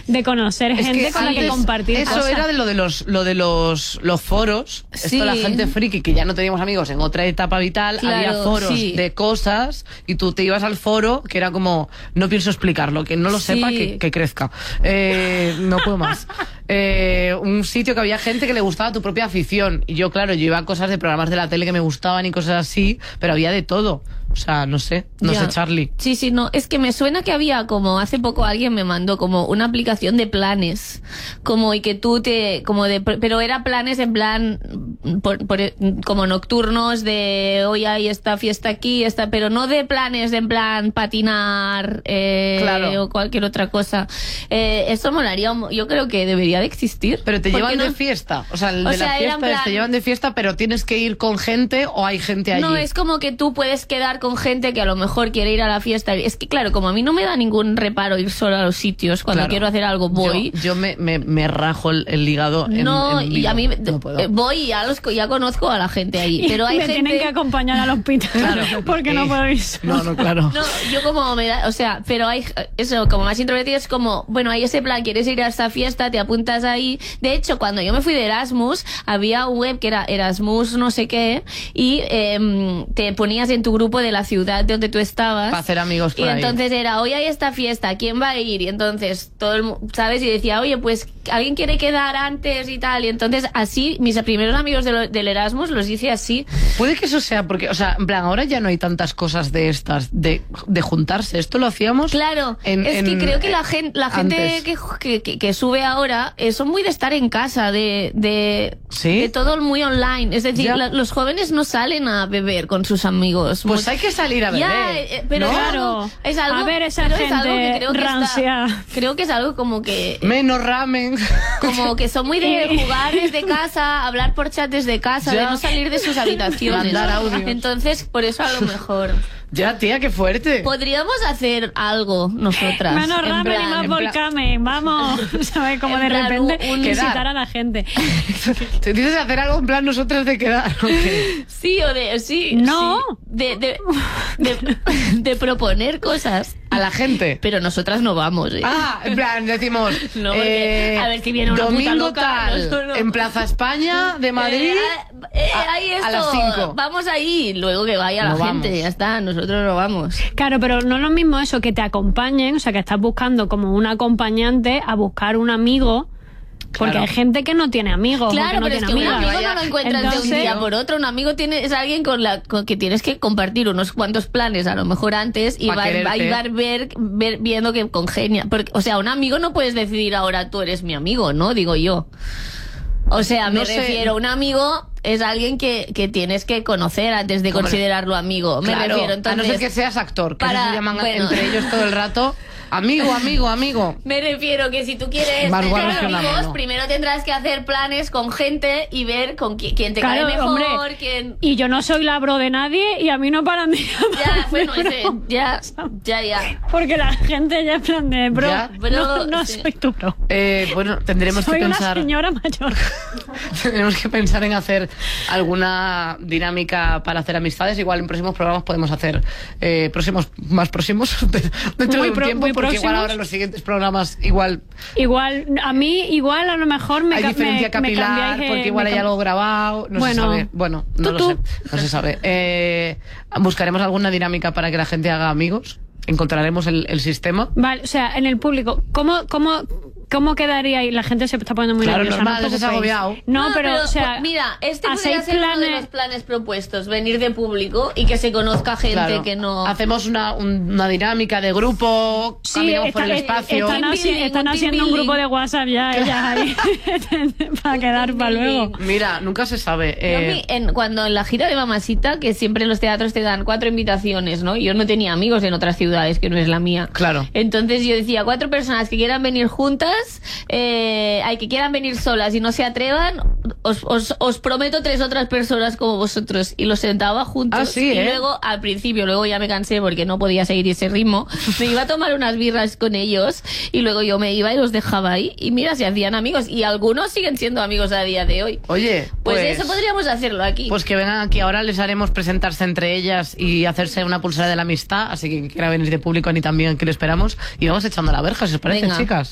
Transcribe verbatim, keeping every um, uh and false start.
de conocer es gente que con la que compartir eso cosas. era de lo de los lo de los los foros. Sí. Esto la gente friki que ya no teníamos amigos en otra etapa vital, Claro, había foros sí. de cosas y tú te ibas al foro que era como no pienso explicarlo, que no lo Sí. sepa que, que crezca. Eh, no puedo más. Eh, un sitio que había gente que le gustaba tu propia afición y yo claro, yo iba a cosas de programas de la tele que me gustaban y cosas así, pero había de todo. O sea, no sé, no Ya. sé, Charlie. Sí, sí, no, es que me suena que había como, hace poco alguien me mandó como una aplicación de planes, como y que tú te, como de, pero era planes en plan, por, por, como nocturnos de hoy hay esta fiesta aquí, esta, pero no de planes en plan patinar, eh, Claro. o cualquier otra cosa. Eh, eso molaría, un- yo creo que debería de existir. Pero te ¿Por llevan qué de no? fiesta. O sea, el O de sea, la era en fiesta es plan- te llevan de fiesta, pero tienes que ir con gente o hay gente allí. No, es como que tú puedes quedar con gente que a lo mejor quiere ir a la fiesta. Es que, claro, como a mí no me da ningún reparo ir solo a los sitios, cuando Claro. quiero hacer algo voy. Yo, yo me, me, me rajo el, el hígado en, no, en y vivo. a mí No puedo. eh, voy y ya, los, ya conozco a la gente ahí. Pero hay me gente... tienen que acompañar al hospital Claro. porque Eh, no puedo ir sola. No, no, claro. No, yo como me da, o sea, pero hay eso, como más introvertido es como, bueno, hay ese plan, quieres ir a esta fiesta, te apuntas ahí. De hecho, cuando yo me fui de Erasmus, había un web que era Erasmus no sé qué, y em, te ponías en tu grupo de la ciudad de donde tú estabas. Para hacer amigos por Y ahí. entonces era, hoy hay esta fiesta, ¿quién va a ir? Y entonces todo el mu- ¿sabes? Y decía, oye, pues alguien quiere quedar antes y tal. Y entonces así, mis primeros amigos de lo- del Erasmus los hice así. Puede que eso sea porque, o sea, en plan, ahora ya no hay tantas cosas de estas, de, de juntarse. Esto lo hacíamos. Claro, en- es que en- creo que la gente, la gente antes. que, que, que- que sube ahora eh, son muy de estar en casa, de, de, ¿Sí? de todo muy online. Es decir, Ya. la- los jóvenes no salen a beber con sus amigos. Pues Muy- hay que salir a beber. Ya, eh, pero ¿no? es Claro. algo, es algo, A ver esa pero es algo que gente creo que está- rancia. creo que es algo como que Menos ramen. como que son muy de jugar desde casa, hablar por chat desde casa, Ya. de no salir de sus habitaciones. Mandar audios. Entonces, por eso a lo mejor Ya, tía, qué fuerte. podríamos hacer algo nosotras. Menos en ramen y plan- más en plan- volcamen, vamos. ¿Sabes? Como En de plan, repente un- un- visitar quedar. a la gente. ¿Te dices hacer algo en plan nosotras de quedar? ¿O qué? Sí, o de, sí. No. sí, de, de, de, de proponer cosas. A la gente. Pero nosotras no vamos, ¿eh? Ah, en plan, decimos. No, porque, eh, a ver si viene una domingo puta loca, tal, no, no. en Plaza España de Madrid. Eh, eh, a- ahí a esto, las cinco. Vamos ahí, luego que vaya la No gente, vamos. ya está, nosotros no vamos. Claro, pero no es lo mismo eso que te acompañen, o sea, que estás buscando como un acompañante a buscar un amigo. Porque Claro. hay gente que no tiene amigos. o que Claro, no pero es tiene que un amigas. amigo no lo encuentras de un Entonces- día por otro. Un amigo tiene, es alguien con la con que tienes que compartir unos cuantos planes, a lo mejor antes, y Pa' va, va a quererte. ir ver, ver- viendo que congenia. Porque, o sea, un amigo no puedes decidir ahora tú eres mi amigo, ¿no? Digo yo. O sea, me No sé. refiero, un amigo es alguien que, que tienes que conocer antes de Hombre, considerarlo amigo. Me Claro, refiero, a no entonces... ser que seas actor, que para- eso se llaman bueno. entre ellos todo el rato. Amigo, amigo, amigo. Me refiero que si tú quieres Más tener guarros que una amigos, mano. primero tendrás que hacer planes con gente y ver con qui- quién te Claro, cae mejor, hombre. quién... Y yo no soy la bro de nadie y a mí no paran de Ya, llamarme bueno, bro. ese, ya, ya, ya. Porque la gente ya es plan de bro. Ya. Bro, no no sí. soy tu bro. Eh, bueno, tendremos Soy que una pensar. señora mayor. Tenemos que pensar en hacer alguna dinámica para hacer amistades. Igual en próximos programas podemos hacer eh, próximos, más próximos dentro Muy de un pro- tiempo, muy porque igual próximos. ahora en los siguientes programas igual Igual, a mí, igual a lo mejor me hay ca- diferencia me- me capilar, cambiáis, eh, porque igual me hay cam- algo grabado, no Bueno, se sabe. Bueno, no tú, lo tú. sé, no se sabe. Eh, buscaremos alguna dinámica para que la gente haga amigos. Encontraremos el, el sistema. Vale, o sea, en el público, ¿cómo, cómo, cómo quedaría ahí? La gente se está poniendo muy Claro, nerviosa. normal, no os estás preocupéis. agobiado. No, pero, o sea, pues, mira, este podría hacéis ser uno de planes- los planes propuestos, venir de público y que se conozca gente Claro. que no... Hacemos una, un- una dinámica de grupo, Sí, caminamos por está- el eh, espacio. están, Team así- building, están un team haciendo un building. grupo de WhatsApp ya, ellas ahí, para quedar para luego. Mira, nunca se sabe. Yo eh, mi- en- cuando en la gira de Mamacita, que siempre en los teatros te dan cuatro invitaciones, ¿no? Yo no tenía amigos en otras ciudades que no es la mía. Claro. Entonces yo decía, cuatro personas que quieran venir juntas, eh, hay que quieran venir solas y no se atrevan, os, os, os prometo tres otras personas como vosotros. Y los sentaba juntos. Ah, sí, y ¿eh? luego, al principio, luego ya me cansé porque no podía seguir ese ritmo. Me iba a tomar unas birras con ellos y luego yo me iba y los dejaba ahí. Y mira, se hacían amigos. Y algunos siguen siendo amigos a día de hoy. Oye, Pues, pues, eso podríamos hacerlo aquí. pues que vengan aquí ahora, les haremos presentarse entre ellas y hacerse una pulsera de la amistad. Así que quien quiera venir de público, ni también que le esperamos. Y vamos echando la verja, si os parece, Venga. chicas.